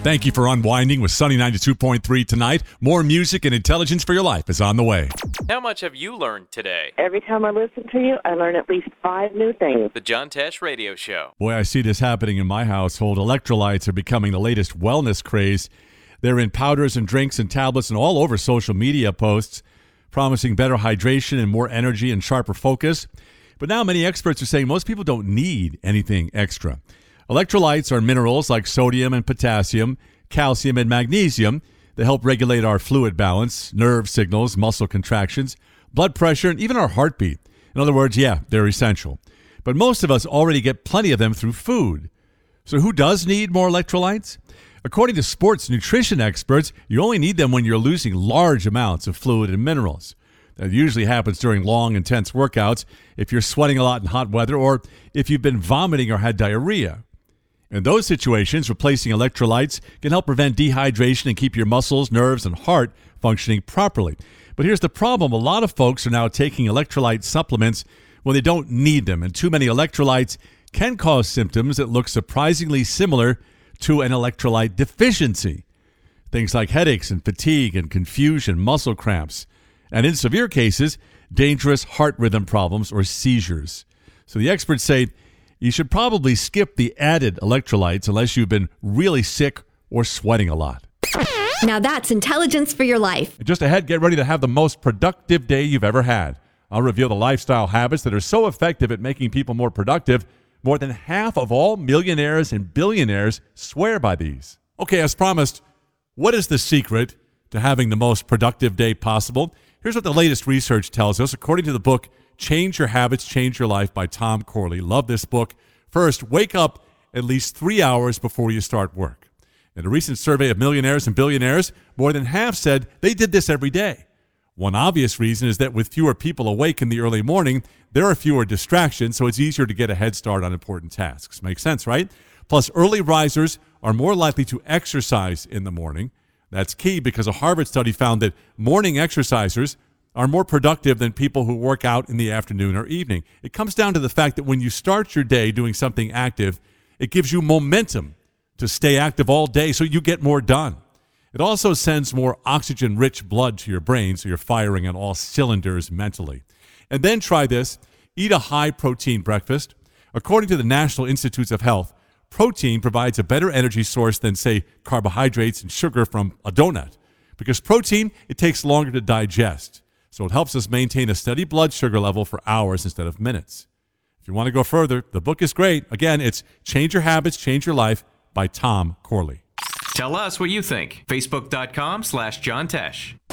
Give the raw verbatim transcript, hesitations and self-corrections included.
Thank you for unwinding with Sunny ninety-two point three tonight. More music and intelligence for your life is on the way. How much have you learned today? Every time I listen to you, I learn at least five new things. The John Tesh Radio Show. Boy, I see this happening in my household. Electrolytes are becoming the latest wellness craze. They're in powders and drinks and tablets and all over social media posts, promising better hydration and more energy and sharper focus. But now many experts are saying most people don't need anything extra. Electrolytes are minerals like sodium and potassium, calcium and magnesium that help regulate our fluid balance, nerve signals, muscle contractions, blood pressure, and even our heartbeat. In other words, yeah, they're essential. But most of us already get plenty of them through food. So who does need more electrolytes? According to sports nutrition experts, you only need them when you're losing large amounts of fluid and minerals. That usually happens during long, intense workouts, if you're sweating a lot in hot weather, or if you've been vomiting or had diarrhea. In those situations, replacing electrolytes can help prevent dehydration and keep your muscles, nerves, and heart functioning properly. But here's the problem. A lot of folks are now taking electrolyte supplements when they don't need them, and too many electrolytes can cause symptoms that look surprisingly similar to an electrolyte deficiency. Things like headaches and fatigue and confusion, muscle cramps, and in severe cases, dangerous heart rhythm problems or seizures. So the experts say you should probably skip the added electrolytes unless you've been really sick or sweating a lot. Now that's intelligence for your life. Just ahead, get ready to have the most productive day you've ever had. I'll reveal the lifestyle habits that are so effective at making people more productive. More than half of all millionaires and billionaires swear by these. Okay, as promised, what is the secret to having the most productive day possible? Here's what the latest research tells us. According to the book, Change Your Habits, Change Your Life by Tom Corley. Love this book. First, wake up at least three hours before you start work. In a recent survey of millionaires and billionaires, more than half said they did this every day. One obvious reason is that with fewer people awake in the early morning, there are fewer distractions, so it's easier to get a head start on important tasks. Makes sense, right? Plus, early risers are more likely to exercise in the morning. That's key because a Harvard study found that morning exercisers are more productive than people who work out in the afternoon or evening. It comes down to the fact that when you start your day doing something active, it gives you momentum to stay active all day so you get more done. It also sends more oxygen-rich blood to your brain so you're firing on all cylinders mentally. And then try this. Eat a high-protein breakfast. According to the National Institutes of Health, protein provides a better energy source than, say, carbohydrates and sugar from a donut. Because protein, it takes longer to digest. So it helps us maintain a steady blood sugar level for hours instead of minutes. If you want to go further, the book is great. Again, it's Change Your Habits, Change Your Life by Tom Corley. Tell us what you think. Facebook.com slash John Tesh.